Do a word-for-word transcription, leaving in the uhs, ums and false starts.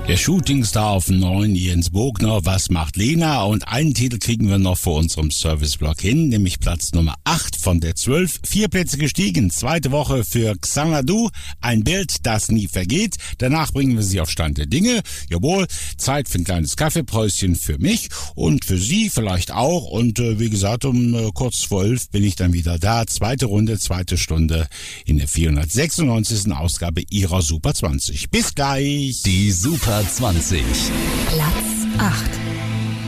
Der Shootingstar auf neun, Jens Bogner, Was macht Lena? Und einen Titel kriegen wir noch vor unserem Serviceblock hin, nämlich Platz Nummer acht von der zwölf. Vier Plätze gestiegen, zweite Woche für Xanadu, ein Bild, das nie vergeht. Danach bringen wir sie auf Stand der Dinge. Jawohl, Zeit für ein kleines Kaffeepäuschen für mich und für Sie vielleicht auch. Und äh, wie gesagt, um äh, kurz vor elf bin ich dann wieder da. Zweite Runde, zweite Stunde in der vierhundertsechsundneunzigsten Ausgabe Ihrer Super zwanzig. Bis gleich. Die Super zwanzig. Platz acht.